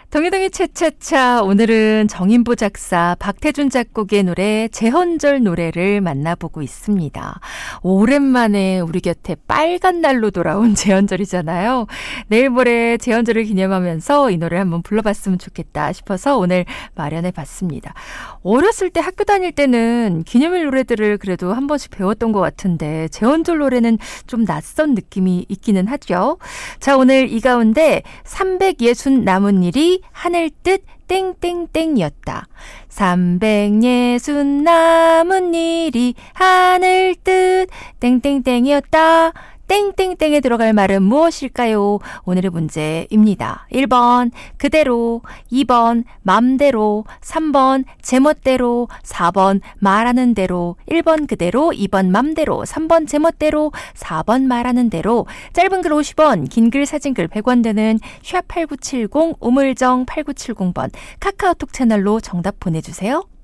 동희동희 차차차 오늘은 정인보 작사 박태준 작곡의 노래 재헌절 노래를 만나보고 있습니다. 오랜만에 우리 곁에 빨간 날로 돌아온 재헌절이잖아요. 내일 모레 재헌절을 기념하면서 이 노래를 한번 불러봤으면 좋겠다 싶어서 오늘 마련해봤습니다. 어렸을 때 학교 다닐 때는 기념일 노래들을 그래도 한 번씩 배웠던 것 같은데 재헌절 노래는 좀 낯선 느낌이 있기는 하죠. 자, 오늘 이 가운데 360 남은 일이 하늘 뜻 땡땡땡이었다. 360 남은 일이 하늘 뜻 땡땡땡이었다. 땡땡땡에 들어갈 말은 무엇일까요? 오늘의 문제입니다. 1번 그대로, 2번 맘대로, 3번 제멋대로, 4번 말하는 대로. 1번 그대로, 2번 맘대로, 3번 제멋대로, 4번 말하는 대로. 짧은 글 50원, 긴 글 사진글 100원 되는 샵8970 우물정 8970번 카카오톡 채널로 정답 보내주세요.